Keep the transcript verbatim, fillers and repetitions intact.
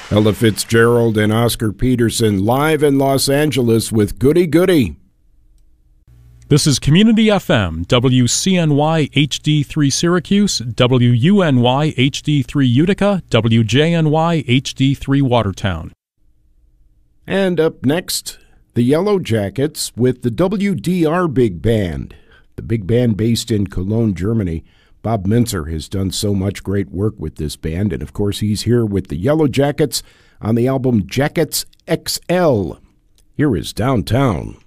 Ella Fitzgerald and Oscar Peterson live in Los Angeles with Goody Goody. This is Community F M, W C N Y H D three Syracuse, W U N Y H D three Utica, W J N Y H D three Watertown. And up next, the Yellow Jackets with the W D R Big Band. The big band based in Cologne, Germany. Bob Minzer has done so much great work with this band, and of course he's here with the Yellow Jackets on the album Jackets X L. Here is Downtown.